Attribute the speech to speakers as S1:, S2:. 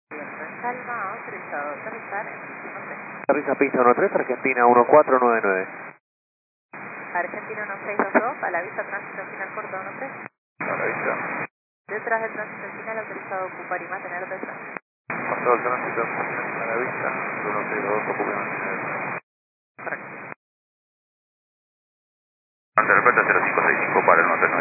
S1: Calma, autorizado, aterrizar en destino 3.
S2: Aterriza pista 13, Argentina 1499.
S1: Argentina 1622, a la vista tránsito final puerto 13.
S3: A la vista.
S1: Detrás del tránsito final autorizado ocupar y mantener detrás.
S3: Pasado el tránsito a la vista, 162, ocupe y mantener.
S1: Correcto.
S3: Ante el 0565 para el 93.